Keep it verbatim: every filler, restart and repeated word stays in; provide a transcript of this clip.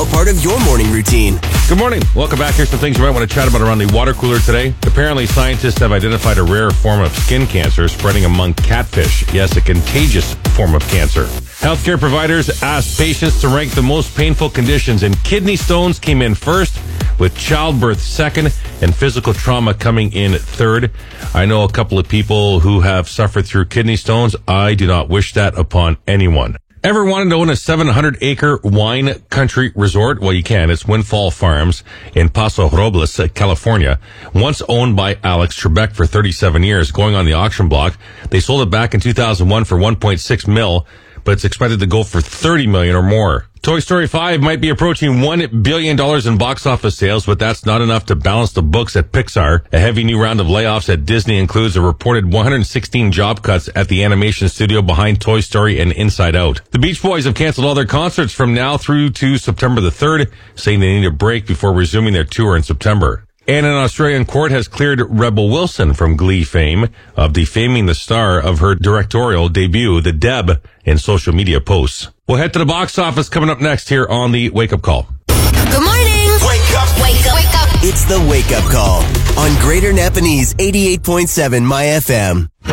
now part of your morning routine. Good morning. Welcome back. Here's some things you might want to chat about around the water cooler today. Apparently, scientists have identified a rare form of skin cancer spreading among catfish. Yes, a contagious form of cancer. Healthcare providers asked patients to rank the most painful conditions, and kidney stones came in first, with childbirth second, and physical trauma coming in third. I know a couple of people who have suffered through kidney stones. I do not wish that upon anyone. Ever wanted to own a seven hundred acre wine country resort? Well, you can. It's Windfall Farms in Paso Robles, California. Once owned by Alex Trebek for thirty-seven years, going on the auction block. They sold it back in two thousand one for one point six mil, but it's expected to go for thirty million or more. Toy Story five might be approaching one billion dollars in box office sales, but that's not enough to balance the books at Pixar. A heavy new round of layoffs at Disney includes a reported one hundred sixteen job cuts at the animation studio behind Toy Story and Inside Out. The Beach Boys have canceled all their concerts from now through to September the third, saying they need a break before resuming their tour in September. And an Australian court has cleared Rebel Wilson from Glee fame of defaming the star of her directorial debut, The Deb, in social media posts. We'll head to the box office coming up next here on the Wake Up Call. Good morning. Wake up. Wake up. Wake up. It's the Wake Up Call on Greater Napanese eighty-eight point seven My F M.